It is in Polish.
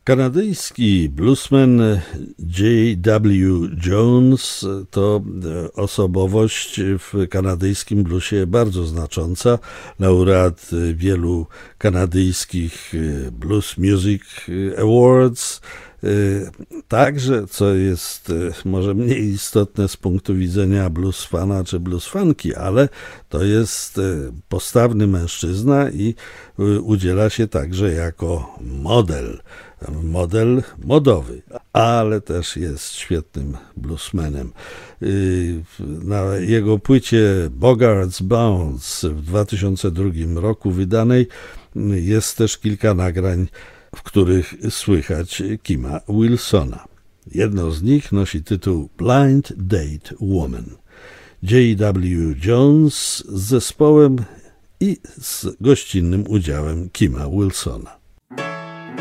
Kanadyjski bluesman J.W. Jones to osobowość w kanadyjskim bluesie bardzo znacząca, laureat wielu kanadyjskich Blues Music Awards. Także, co jest może mniej istotne z punktu widzenia blues fana czy blues fanki, ale to jest postawny mężczyzna i udziela się także jako model modowy, ale też jest świetnym bluesmanem. Na jego płycie Bogart's Bounce w 2002 roku wydanej jest też kilka nagrań, w których słychać Kima Wilsona. Jedno z nich nosi tytuł Blind Date Woman. J.W. Jones z zespołem i z gościnnym udziałem Kima Wilsona.